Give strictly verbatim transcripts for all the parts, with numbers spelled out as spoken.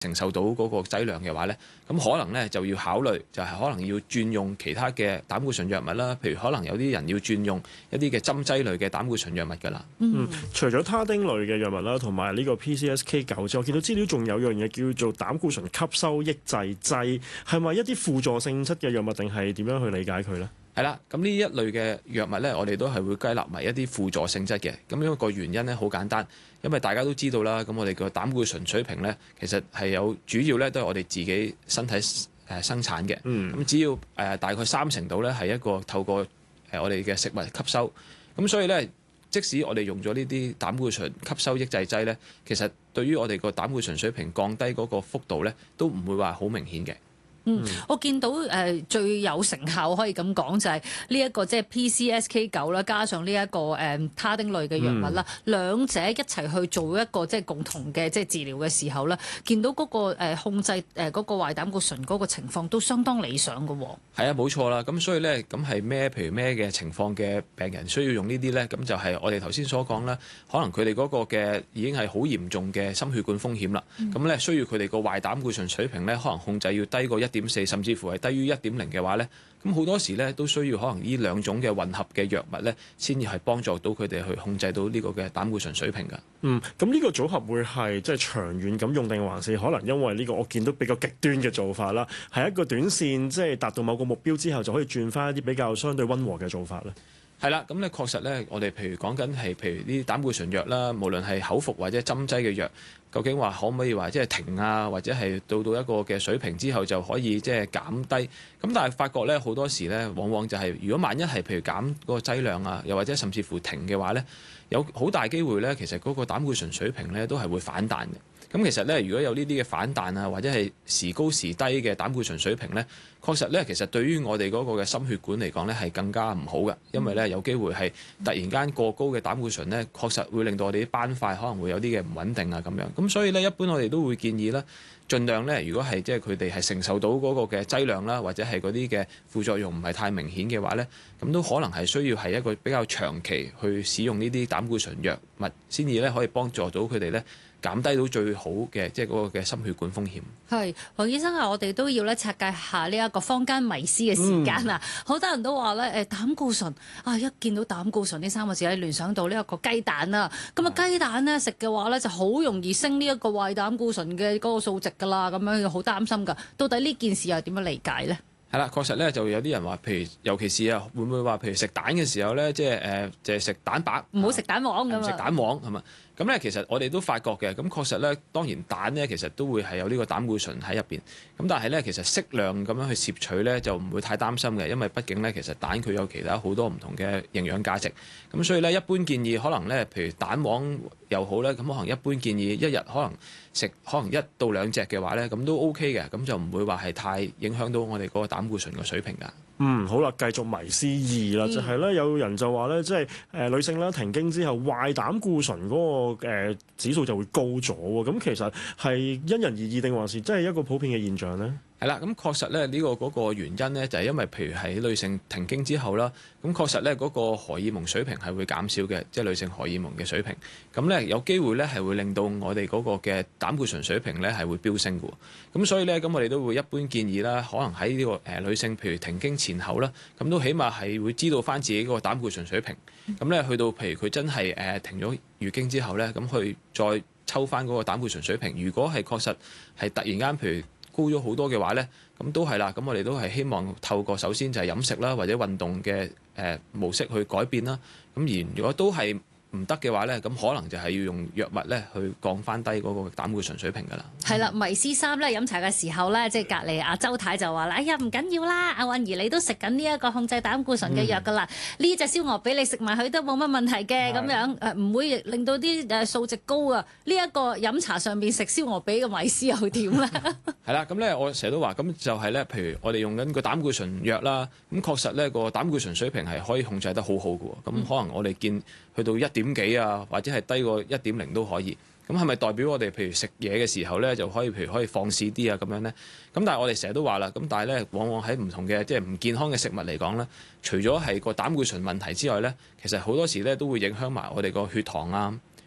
承受到嗰個劑量嘅話咧，咁可能咧就要考慮就係可能要轉用其他嘅膽固醇藥物啦，譬如可能有啲人要轉用一啲嘅針劑類嘅膽固醇藥物㗎啦。 嗯，除咗他汀類嘅藥物啦，同埋呢個 P C S K 九之外，我見到資料仲有樣嘢叫做膽固醇吸收抑制劑，係咪一啲輔助性質嘅藥物，定係點樣去理解佢咧？ 係啦，咁呢一類嘅藥物咧，我哋都係會歸納為一啲輔助性質嘅。咁因為個原因咧好簡單，因為大家都知道啦，咁我哋個膽固醇水平咧，其實係有主要咧都係我哋自己身體誒生產嘅。咁、嗯、只要誒大概三成度咧係一個透過誒我哋嘅食物吸收。咁所以咧，即使我哋用咗呢啲膽固醇吸收抑制劑咧，其實對於我哋個膽固醇水平降低嗰個幅度咧，都唔會話好明顯嘅。 嗯，我見到誒、呃、最有成效可以咁講就係呢一個即係 P C S K 九啦，加上呢、這、一個誒、呃、他汀類嘅藥物啦，嗯、兩者一齊去做一個即係共同嘅即係治療嘅時候咧，見到嗰、那個、呃、控制誒嗰、呃那個壞膽固醇嗰個情況都相當理想嘅喎。係啊，冇錯啦。咁所以咧，咁係咩？譬如咩嘅情況嘅病人需要用呢啲咧？咁就係我哋頭先所講啦，可能佢哋嗰個嘅已經係好嚴重嘅心血管風險啦。咁咧、嗯、需要佢哋個壞膽固醇水平咧，可能控制要低過一點四，甚至乎係低於一點零嘅話咧，咁好多時咧都需要可能呢兩種嘅混合嘅藥物咧，先至係幫助到佢哋去控制到呢個嘅膽固醇水平㗎。 嗯，咁呢個組合會係即係長遠咁用，定還是可能因為呢個我見到比較極端嘅做法啦，係一個短線即係達到某個目標之後就可以轉翻一啲比較相對溫和嘅做法咧？ 係啦，咁咧確實咧，我哋譬如講緊係譬如呢啲膽固醇藥啦，無論係口服或者針劑嘅藥，究竟話可唔可以話即係停啊，或者係到到一個嘅水平之後就可以即係減低？咁但係發覺咧好多時咧，往往就係、是、如果萬一係譬如減嗰個劑量啊，又或者甚至乎停嘅話咧，有好大機會咧，其實嗰個膽固醇水平咧都係會反彈嘅。咁其實咧，如果有呢啲嘅反彈啊，或者係時高時低嘅膽固醇水平咧，確實咧，其實對於我哋嗰個嘅心血管嚟講咧，係更加唔好嘅，因為咧有機會係突然間過高嘅膽固醇咧，確實會令到我哋啲斑塊可能會有啲嘅唔穩定啊咁樣。咁所以咧，一般我哋都會建議咧，盡量咧，如果係即係佢哋係承受到嗰個嘅劑量啦，或者係嗰啲嘅副作用唔係太明顯嘅話咧，咁都可能係需要係一個比較長期去使用呢啲膽固醇藥物，先至咧可以幫助到佢哋咧，減低到最好嘅，即係嗰個嘅心血管風險。 係，黃醫生啊，我哋都要咧拆解下呢一個坊間迷思嘅時間啊！好、嗯、多人都話咧，誒膽固醇啊，一見到膽固醇呢三個字咧，聯想到呢一個雞蛋啦。咁啊，雞蛋咧食嘅話咧，就好容易升呢一個壞膽固醇嘅嗰個數值㗎啦。咁樣好擔心㗎。到底呢件事又點樣理解咧？ 係啦，確實咧就有啲人話，譬如尤其是啊，會唔會話譬如食蛋嘅時候咧，即係誒，就係食蛋白， 唔好食蛋黃咁啊！ 食蛋黃係嘛？咁咧其實我哋都發覺嘅，咁確實咧，當然蛋咧其實都會係有呢個膽固醇喺入邊。咁但係咧，其實適量咁樣去攝取咧，就唔會太擔心嘅，因為畢竟咧其實蛋佢有其他好多唔同嘅營養價值。咁所以咧，一般建議可能咧，譬如蛋黃又好咧，咁可能一般建議一日可能食可能一到兩隻嘅話咧，咁都 OK 嘅，咁就唔會話係太影響到我哋嗰個膽固醇嘅水平㗎。 嗯，好啦，繼續迷思二啦，就係咧有人就話咧，即係誒女性啦停經之後壞膽固醇嗰個誒指數就會高咗喎，咁其實係因人而異定還是真係一個普遍嘅現象咧？ 係啦，咁確實咧呢個嗰個原因咧就係因為譬如喺女性停經之後啦，咁確實咧嗰個荷爾蒙水平係會減少嘅，即係女性荷爾蒙嘅水平，咁咧有機會咧係會令到我哋嗰個嘅膽固醇水平咧係會飆升嘅，咁所以咧咁我哋都會一般建議啦，可能喺呢個誒女性譬如停經前後啦，咁都起碼係會知道翻自己嗰個膽固醇水平，咁咧去到譬如佢真係誒停咗月經之後咧，咁去再抽翻嗰個膽固醇水平，如果係確實係突然間譬如高咗好多嘅話咧，咁都係啦。咁我哋都係希望透過首先就係飲食啦，或者運動嘅誒模式去改變啦。咁而如果都係唔得嘅話咧，咁可能就係要用藥物咧去降翻低嗰個膽固醇水平㗎啦。 係啦，迷思三咧飲茶嘅時候咧，即係隔離阿周太就話啦：哎呀唔緊要啦，阿韻儀你都食緊呢一個控制膽固醇嘅藥㗎啦，呢隻、嗯、燒鵝髀你食埋佢都冇乜問題嘅，咁的樣誒唔會令到啲誒數值高啊。呢、這、一個飲茶上邊食燒鵝髀嘅迷思又點咧？ 係啦，咁咧我成日都話，咁就係咧，譬如我哋用緊個膽固醇藥啦，咁確實咧個膽固醇水平係可以控制得好好嘅喎。咁可能我哋見去到一點幾啊，或者係低過一點零都可以。咁係咪代表我哋譬如食嘢嘅時候咧，就可以譬如可以放肆啲啊咁樣咧？咁但係我哋成日都話啦，咁但係咧，往往喺唔同嘅即係唔健康嘅食物嚟講咧，除咗係個膽固醇問題之外咧，其實好多時咧都會影響埋我哋個血糖啊、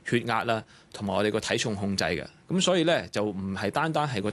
血壓啦，同埋我哋個體重控制嘅。咁所以咧就唔係單單係個